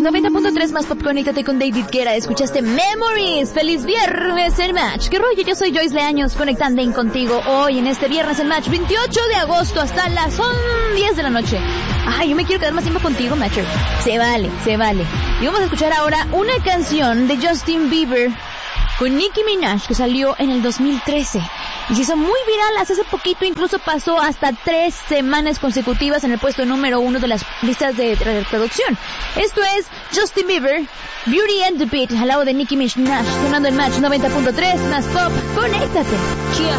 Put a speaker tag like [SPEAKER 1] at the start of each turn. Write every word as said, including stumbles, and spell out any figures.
[SPEAKER 1] noventa punto tres más pop, conéctate con David Guetta. Escuchaste Memories. Feliz viernes en Match. ¿Qué rollo? Yo soy Joyce Leaños, conectando contigo hoy en este viernes en Match, veintiocho de agosto hasta las diez de la noche. Ay, yo me quiero quedar más tiempo contigo, Matcher. Se vale, se vale. Y vamos a escuchar ahora una canción de Justin Bieber con Nicki Minaj que salió en el dos mil trece. Y se hizo muy viral hace poquito, incluso pasó hasta tres semanas consecutivas en el puesto número uno de las listas de reproducción. Esto es Justin Bieber, Beauty and the Beat, al lado de Nicki Minaj, sonando en Match noventa punto tres, más pop, conéctate. Yeah.